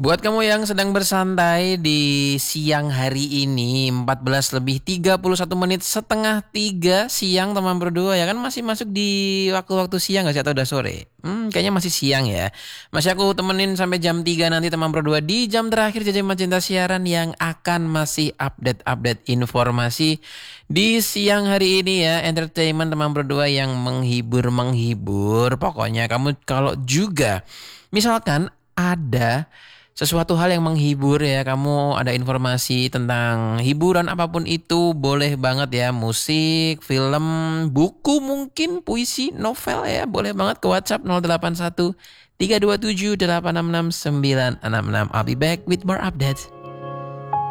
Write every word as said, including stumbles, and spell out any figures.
Buat kamu yang sedang bersantai di siang hari ini empat belas lebih tiga puluh satu menit setengah tiga siang teman berdua ya kan masih masuk di waktu-waktu siang gak sih atau udah sore? Hmm, kayaknya masih siang ya. Masih aku temenin sampai jam tiga nanti teman berdua di jam terakhir Jajah Magenta Siaran yang akan masih update-update informasi di siang hari ini ya. Entertainment teman berdua yang menghibur-menghibur. Pokoknya kamu kalau juga misalkan ada sesuatu hal yang menghibur ya, kamu ada informasi tentang hiburan apapun itu, boleh banget ya, musik, film, buku mungkin, puisi, novel ya, boleh banget ke WhatsApp nol delapan satu tiga dua tujuh delapan enam enam sembilan enam enam. I'll be back with more updates.